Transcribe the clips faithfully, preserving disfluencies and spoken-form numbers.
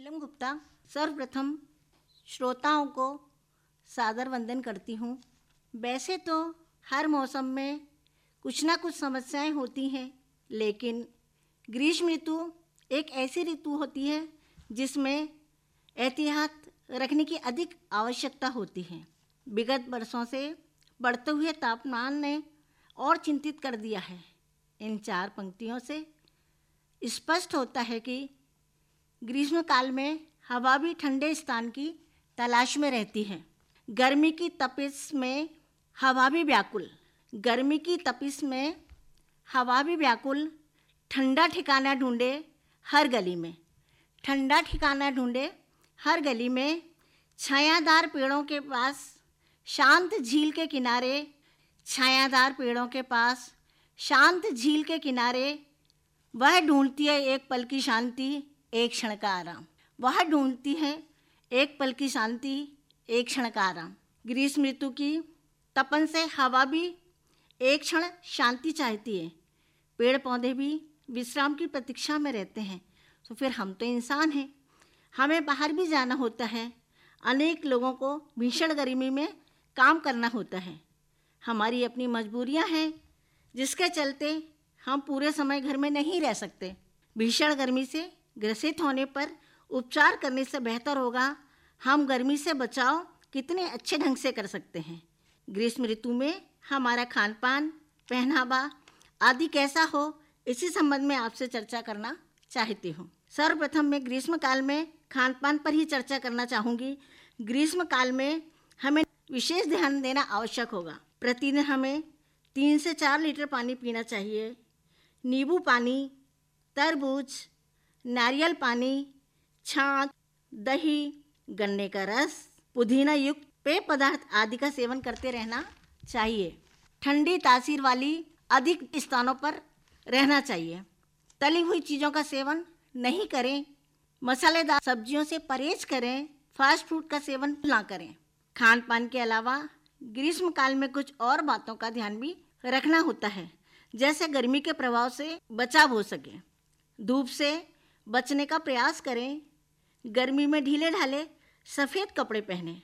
नीलम गुप्ता सर्वप्रथम श्रोताओं को सादर वंदन करती हूँ। वैसे तो हर मौसम में कुछ ना कुछ समस्याएं होती हैं, लेकिन ग्रीष्म ऋतु एक ऐसी ऋतु होती है जिसमें एहतियात रखने की अधिक आवश्यकता होती है। विगत वर्षों से बढ़ते हुए तापमान ने और चिंतित कर दिया है। इन चार पंक्तियों से स्पष्ट होता है कि ग्रीष्म काल में हवा भी ठंडे स्थान की तलाश में रहती है। गर्मी की तपिश में हवा भी व्याकुल गर्मी की तपिश में हवा भी व्याकुल ठंडा ठिकाना ढूंढे हर गली में ठंडा ठिकाना ढूंढे हर गली में छायादार पेड़ों के पास शांत झील के किनारे छायादार पेड़ों के पास शांत झील के किनारे वह ढूंढती है एक पल की शांति, एक क्षण का आराम। वह ढूंढती है एक पल की शांति, एक क्षण का आराम। ग्रीष्म ऋतु की तपन से हवा भी एक क्षण शांति चाहती है। पेड़ पौधे भी विश्राम की प्रतीक्षा में रहते हैं। तो फिर हम तो इंसान हैं, हमें बाहर भी जाना होता है। अनेक लोगों को भीषण गर्मी में काम करना होता है। हमारी अपनी मजबूरियां हैं, जिसके चलते हम पूरे समय घर में नहीं रह सकते। भीषण गर्मी से ग्रसित होने पर उपचार करने से बेहतर होगा हम गर्मी से बचाव कितने अच्छे ढंग से कर सकते हैं। ग्रीष्म ऋतु में हमारा खान पान, पहनावा आदि कैसा हो, इसी संबंध में आपसे चर्चा करना चाहती हूँ। सर्वप्रथम मैं ग्रीष्म काल में खान पान पर ही चर्चा करना चाहूँगी। ग्रीष्म काल में हमें विशेष ध्यान देना आवश्यक होगा। प्रतिदिन हमें तीन से चार लीटर पानी पीना चाहिए। नींबू पानी, तरबूज, नारियल पानी, छाछ, दही, गन्ने का रस, पुदीना युक्त पेय पदार्थ आदि का सेवन करते रहना चाहिए। ठंडी तासीर वाली अधिक स्थानों पर रहना चाहिए। तली हुई चीज़ों का सेवन नहीं करें। मसालेदार सब्जियों से परहेज करें। फास्ट फूड का सेवन ना करें। खान पान के अलावा ग्रीष्म काल में कुछ और बातों का ध्यान भी रखना होता है, जैसे गर्मी के प्रभाव से बचाव हो सके। धूप से बचने का प्रयास करें। गर्मी में ढीले ढाले सफ़ेद कपड़े पहनें।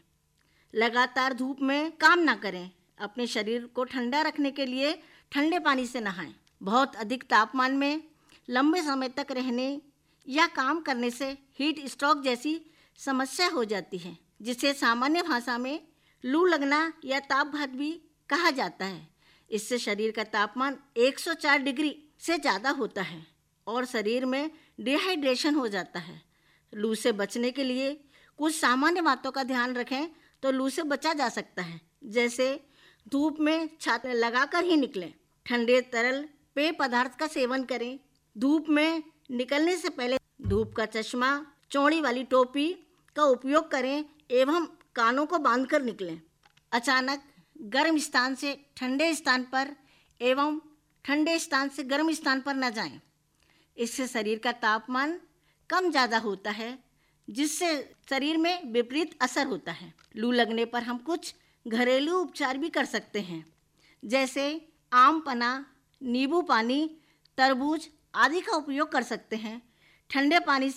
लगातार धूप में काम ना करें। अपने शरीर को ठंडा रखने के लिए ठंडे पानी से नहाएं। बहुत अधिक तापमान में लंबे समय तक रहने या काम करने से हीट स्ट्रोक जैसी समस्या हो जाती है, जिसे सामान्य भाषा में लू लगना या तापघात भी कहा जाता है। इससे शरीर का तापमान एक सौ चार डिग्री से ज़्यादा होता है और शरीर में डिहाइड्रेशन हो जाता है। लू से बचने के लिए कुछ सामान्य बातों का ध्यान रखें तो लू से बचा जा सकता है, जैसे धूप में छाता लगाकर ही निकलें। ठंडे तरल पेय पदार्थ का सेवन करें। धूप में निकलने से पहले धूप का चश्मा, चौड़ी वाली टोपी का उपयोग करें एवं कानों को बांधकर निकलें। अचानक गर्म स्थान से ठंडे स्थान पर एवं ठंडे स्थान से गर्म स्थान पर न जाएं। इससे शरीर का तापमान कम ज़्यादा होता है, जिससे शरीर में विपरीत असर होता है। लू लगने पर हम कुछ घरेलू उपचार भी कर सकते हैं, जैसे आम पन्ना, नींबू पानी, तरबूज आदि का उपयोग कर सकते हैं। ठंडे पानी